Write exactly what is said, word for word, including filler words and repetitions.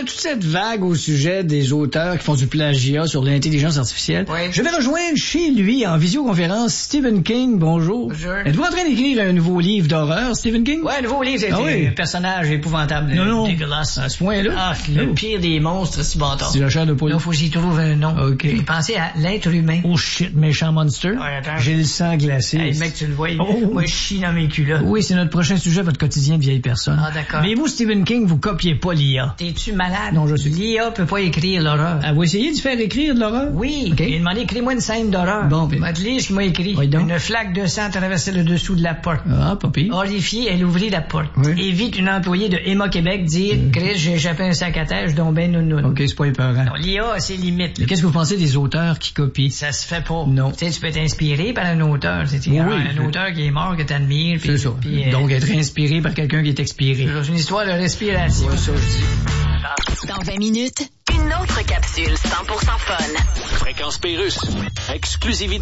toute cette vague au sujet des auteurs qui font du plagiat sur l'intelligence artificielle, oui. je vais rejoindre chez lui en visioconférence Stephen King. Bonjour. Bonjour. Êtes-vous en train d'écrire un nouveau livre d'horreur, Stephen King? Ouais, un nouveau livre, c'est Ah oui. un personnage épouvantable, Non, non. dégueulasse. À ce point-là? Ah, le Oh. pire des monstres, c'est bâtard. C'est la chair de poule. Là, faut que j'y trouve un nom. OK. J'ai pensé à l'être humain. Oh shit, méchant monster. Ouais, attends. J'ai le sang glacé. Hey, mec, tu le vois, Oh. moi, je chie dans mes culottes. Oui, c'est notre prochain sujet, votre quotidien de vieille personne. Ah, d'accord. Mais vous, Stephen King, vous copiez pas l'I A. T'es-tu malade? Non, je suis- L'I A peut pas écrire l'horreur. Ah, vous essayez de faire écrire de l'horreur? Oui. OK. Il a demandé, écris-moi une scène d'horreur. Bon, puis- Je vais te lire ce qu'il m'a écrit. Oui, donc. Une flaque de sang traversait le dessous de la porte. Ah, pas pire. Horrifiée, elle ouvrit la porte. Oui. Et vit une employée de Emma Québec dire Mm. Chris, j'ai échappé un sac à terre, donc ben nounoun. OK, c'est pas épeurant. Non, l'I A a ses limites. Mais là. qu'est-ce que vous pensez des auteurs qui copient? Ça se fait pas. Non. Tu sais, tu peux être inspiré par un auteur. C'est Oui, un, oui, un c'est- auteur qui est mort, que t'admires. C'est puis- ça. puis, euh, Donc, être inspiré par quelqu'un qui est expiré. c'est une histoire de respiration. Ouais, ça, je dis. Dans vingt minutes, une autre capsule cent pour cent fun. Fréquence Pérusse. Exclusivité.